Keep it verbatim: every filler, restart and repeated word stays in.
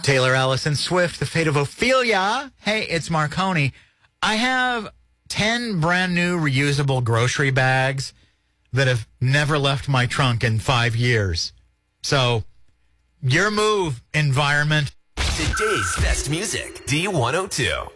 Taylor Allison Swift, The Fate of Ophelia. Hey, it's Marconi. I have ten brand new reusable grocery bags that have never left my trunk in five years. So, your move, environment. Today's best music, D one oh two.